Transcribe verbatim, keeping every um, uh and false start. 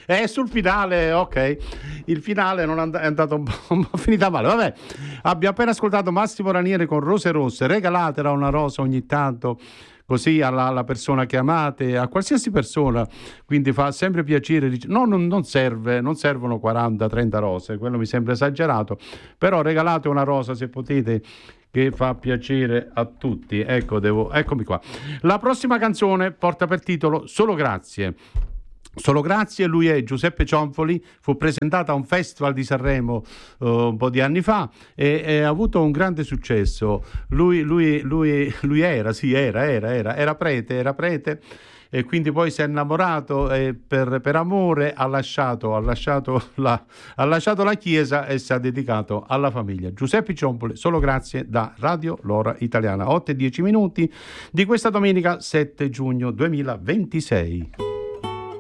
E sul finale, ok, il finale non and- è andato un po', un po' finita male. Vabbè, abbiamo appena ascoltato Massimo Ranieri con Rose Rosse. Regalatela una rosa ogni tanto, così alla, alla persona che amate, a qualsiasi persona, quindi fa sempre piacere. No, non, non serve, non servono quaranta trenta rose, quello mi sembra esagerato, però regalate una rosa se potete, che fa piacere a tutti. Ecco, devo, eccomi qua. La prossima canzone porta per titolo Solo Grazie. Solo grazie, lui è Giuseppe Cionfoli, fu presentata a un festival di Sanremo uh, un po' di anni fa e, e ha avuto un grande successo. Lui, lui, lui, lui era, sì, era, era, era, era prete, era prete e quindi poi si è innamorato e per, per amore ha lasciato, ha, lasciato la, ha lasciato la chiesa e si è dedicato alla famiglia. Giuseppe Cionfoli, Solo grazie, da Radio L'Ora Italiana, otto e dieci minuti di questa domenica sette giugno duemilaventisei.